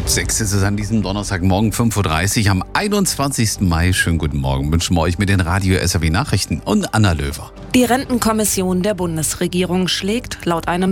6 ist es an diesem Donnerstagmorgen 5.30 Uhr am 21. Mai. Schönen guten Morgen wünschen wir euch mit den Radio SAW Nachrichten und Anna Löwer. Die Rentenkommission der Bundesregierung schlägt laut einem